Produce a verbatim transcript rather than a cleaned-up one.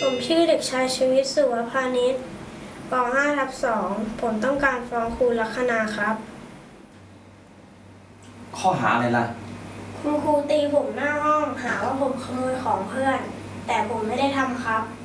ผมชื่อเด็กชายชวิตสุวพานิชป .ห้า ทับ สอง ผมต้องการฟ้องครูลัคนาครับข้อหาอะไรล่ะคุณครูตีผมหน้าห้องหาว่าผมขโมยของเพื่อน แต่ผมไม่ได้ทำครับ